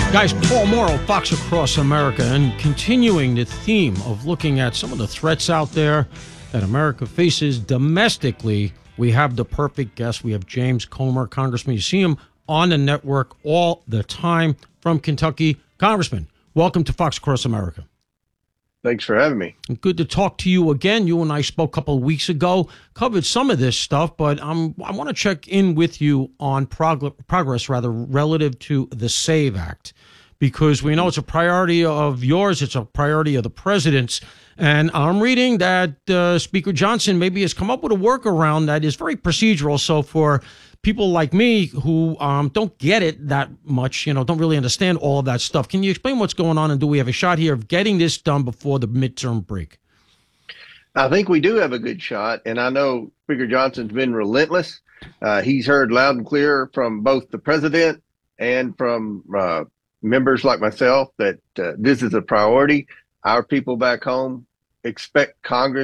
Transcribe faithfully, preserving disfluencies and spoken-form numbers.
Guys, Paul Morrow, Fox Across America, and continuing the theme of looking at some of the threats out there that America faces domestically, we have the perfect guest. We have James Comer, Congressman. You see him on the network all the time from Kentucky. Congressman, welcome to Fox Across America. Thanks for having me. Good to talk to you again. You and I spoke a couple of weeks ago, covered some of this stuff, but I'm, I want to check in with you on prog- progress, rather, relative to the SAVE Act, because we know it's a priority of yours. It's a priority of the president's. And I'm reading that uh, Speaker Johnson maybe has come up with a workaround that is very procedural. So for people like me who um, don't get it that much, you know, don't really understand all of that stuff, can you explain what's going on, and do we have a shot here of getting this done before the midterm break? I think we do have a good shot, and I know Speaker Johnson's been relentless. Uh, he's heard loud and clear from both the president and from uh, members like myself that uh, this is a priority. Our people back home expect Congress